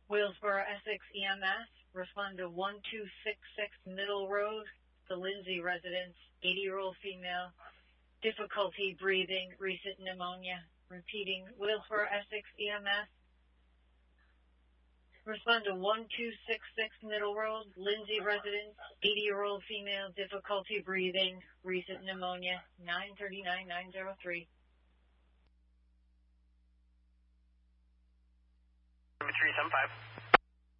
Wheelsboro, Essex EMS, respond to 1266 Middle Road, the Lindsay residence, 80-year-old female, difficulty breathing, recent pneumonia. Repeating, Wheelsboro, Essex EMS, respond to 1266 Middle Road, Lindsay residence, 80-year-old female, difficulty breathing, recent pneumonia, 939-903. 375.